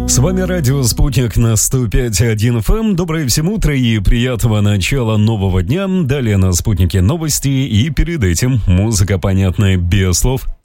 С вами радио «Спутник» на 105.1 FM. Доброе всем утро и приятного начала нового дня. Далее на «Спутнике» новости и перед этим музыка, понятная без слов.